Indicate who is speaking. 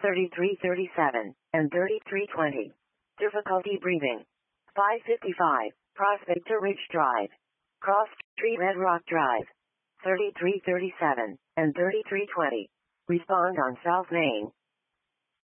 Speaker 1: 3337, and 3320. Difficulty breathing. 555, Prospector Ridge Drive. Cross Street Red Rock Drive. 3337, and 3320. Respond on South Main.